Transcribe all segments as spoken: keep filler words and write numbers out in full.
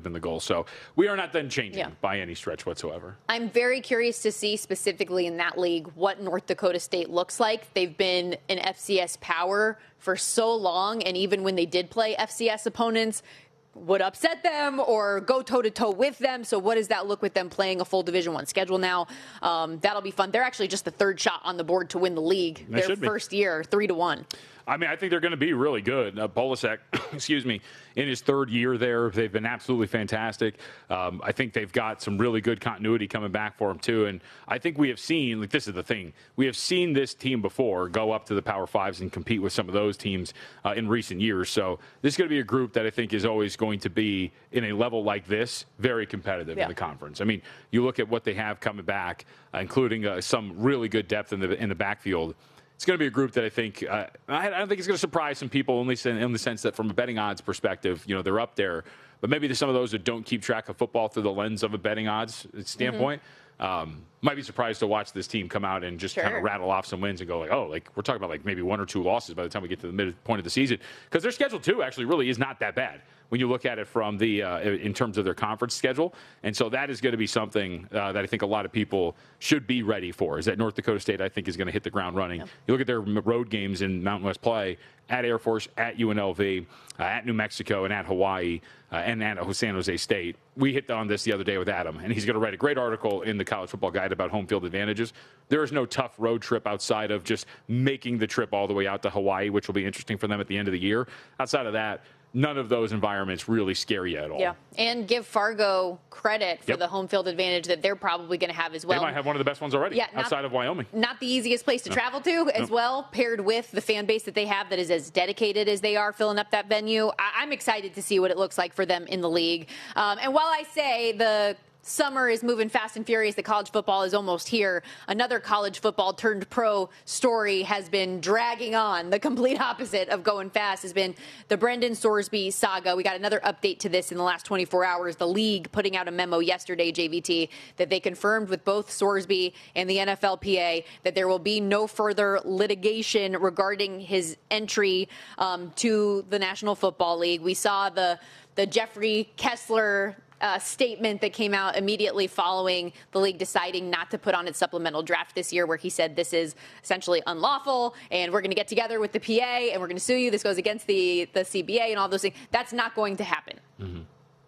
been the goal. So we are not then changing yeah. by any stretch whatsoever. I'm very curious to see specifically in that league what North Dakota State looks like. They've been an F C S power for so long, and even when they did play F C S opponents, would upset them or go toe-to-toe with them. So what does that look with them playing a full Division One schedule now? Um, that'll be fun. They're actually just the third shot on the board to win the league. They Their first year, three to one. I mean, I think they're going to be really good. Uh, Polasek, excuse me, in his third year there, they've been absolutely fantastic. Um, I think they've got some really good continuity coming back for him, too. And I think we have seen, like, this is the thing, we have seen this team before go up to the Power Fives and compete with some of those teams uh, in recent years. So this is going to be a group that I think is always going to be, in a level like this, very competitive yeah. in the conference. I mean, you look at what they have coming back, uh, including uh, some really good depth in the in the backfield. It's going to be a group that I think uh, I don't think it's going to surprise some people, only in the sense that from a betting odds perspective, you know, they're up there. But maybe there's some of those that don't keep track of football through the lens of a betting odds standpoint. Mm-hmm. Um, might be surprised to watch this team come out and just sure. kind of rattle off some wins and go like, oh, like we're talking about like maybe one or two losses by the time we get to the midpoint of the season, because their schedule too actually really is not that bad when you look at it from the uh, in terms of their conference schedule. And so that is going to be something uh, that I think a lot of people should be ready for, is that North Dakota State, I think, is going to hit the ground running. Yep. You look at their road games in Mountain West play, at Air Force, at U N L V, uh, at New Mexico, and at Hawaii, uh, and at San Jose State. We hit on this the other day with Adam, and he's going to write a great article in the College Football Guide about home field advantages. There is no tough road trip outside of just making the trip all the way out to Hawaii, which will be interesting for them at the end of the year. Outside of that, none of those environments really scare you at all. Yeah, and give Fargo credit for yep. the home field advantage that they're probably going to have as well. They might have one of the best ones already yeah, outside not, of Wyoming. Not the easiest place to no. travel to as no. well, paired with the fan base that they have that is as dedicated as they are filling up that venue. I- I'm excited to see what it looks like for them in the league. Um, and while I say the summer is moving fast and furious, that college football is almost here, another college football turned pro story has been dragging on. The complete opposite of going fast has been the Brendan Sorsby saga. We got another update to this in the last twenty-four hours. The league putting out a memo yesterday, J V T, that they confirmed with both Sorsby and the N F L P A that there will be no further litigation regarding his entry um, to the National Football League. We saw the the Jeffrey Kessler Uh, statement that came out immediately following the league deciding not to put on its supplemental draft this year, where he said this is essentially unlawful and we're going to get together with the P A and we're going to sue you. This goes against the, the C B A and all those things. That's not going to happen. Mm-hmm.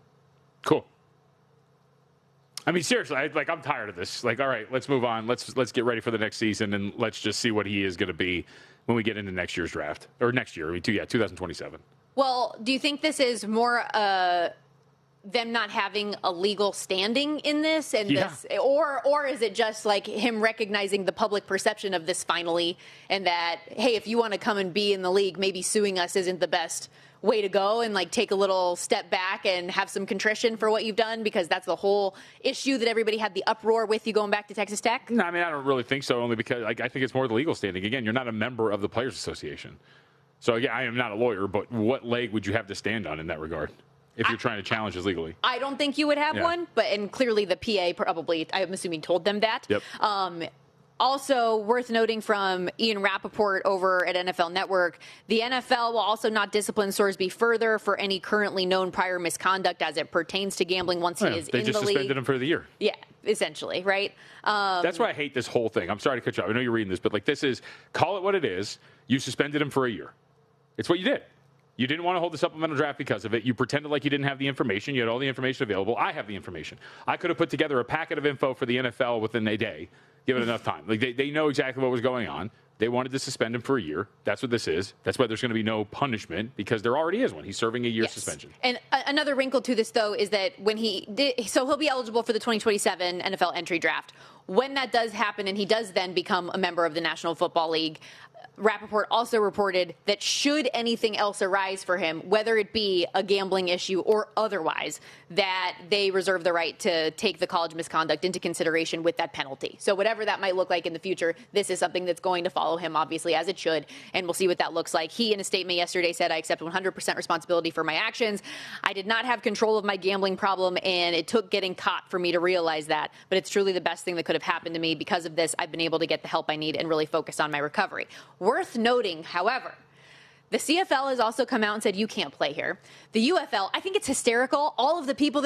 Cool. I mean, seriously, I, like I'm tired of this. Like, all right, let's move on. Let's let's get ready for the next season and let's just see what he is going to be when we get into next year's draft or next year. I mean, two, yeah, twenty twenty-seven. Well, do you think this is more uh them not having a legal standing in this and yeah. this, or or is it just like him recognizing the public perception of this finally, and that, hey, if you want to come and be in the league, maybe suing us isn't the best way to go, and like take a little step back and have some contrition for what you've done, because that's the whole issue that everybody had the uproar with you going back to Texas Tech? No, I mean, I don't really think so, only because like, I think it's more the legal standing. Again, you're not a member of the Players Association. So, yeah, I am not a lawyer, but what leg would you have to stand on in that regard if you're I, trying to challenge this legally? I don't think you would have yeah. one, but and clearly the P A probably, I'm assuming, told them that. Yep. Um, also worth noting from Ian Rappaport over at N F L Network, the N F L will also not discipline Sorsby further for any currently known prior misconduct as it pertains to gambling once yeah, he is they in just the league. suspended him for the year. Yeah, essentially, right? Um, That's why I hate this whole thing. I'm sorry to cut you off. I know you're reading this, but like this is, call it what it is. You suspended him for a year. It's what you did. You didn't want to hold the supplemental draft because of it. You pretended like you didn't have the information. You had all the information available. I have the information. I could have put together a packet of info for the N F L within a day, given enough time. Like they, they know exactly what was going on. They wanted to suspend him for a year. That's what this is. That's why there's going to be no punishment, because there already is one. He's serving a year yes. suspension. And a- another wrinkle to this, though, is that when he did, so he'll be eligible for the twenty twenty-seven N F L entry draft. When that does happen and he does then become a member of the National Football League, Rappaport also reported that should anything else arise for him, whether it be a gambling issue or otherwise, that they reserve the right to take the college misconduct into consideration with that penalty. So whatever that might look like in the future, this is something that's going to follow him, obviously, as it should, and we'll see what that looks like. He, in a statement yesterday, said, I accept one hundred percent responsibility for my actions. I did not have control of my gambling problem, and it took getting caught for me to realize that, but it's truly the best thing that could have happened to me. Because of this, I've been able to get the help I need and really focus on my recovery. Worth noting, however, the C F L has also come out and said you can't play here. The U F L, I think it's hysterical. All of the people that